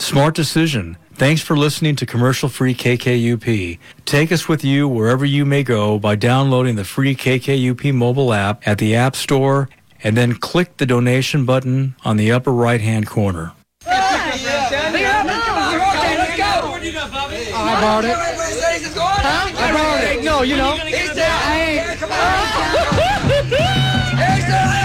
Smart decision. Thanks for listening to Commercial-Free KKUP. Take us with you wherever you may go by downloading the free KKUP mobile app at the App Store and then click the donation button on the upper right-hand corner. I bought it. Huh? I bought it. No, you know.